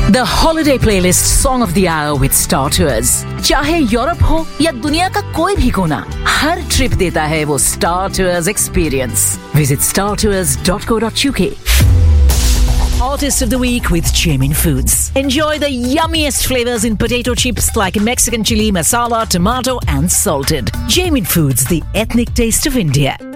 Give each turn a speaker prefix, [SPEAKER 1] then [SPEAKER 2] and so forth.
[SPEAKER 1] The Holiday Playlist Song of the Hour with Star Tours. चाहे Europe हो या दुनिया का कोई भी कोना, हर ट्रिप देता है वो Star Tours experience. Visit startours.co.uk. Artist of the Week with Jamin Foods. Enjoy the yummiest flavors in potato chips like Mexican chili, masala, tomato and salted. Jamin Foods, the ethnic taste of India.